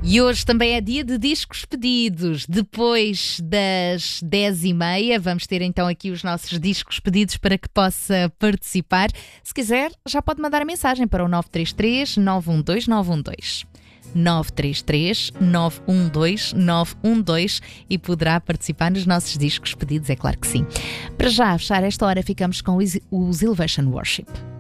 E hoje também é dia de discos pedidos. Depois das 10h30 vamos ter então aqui os nossos discos pedidos para que possa participar. Se quiser, já pode mandar a mensagem para o 933 912 912. 933 912 912 e poderá participar nos nossos discos pedidos, é claro que sim. Para já, a fechar esta hora, ficamos com os Elevation Worship.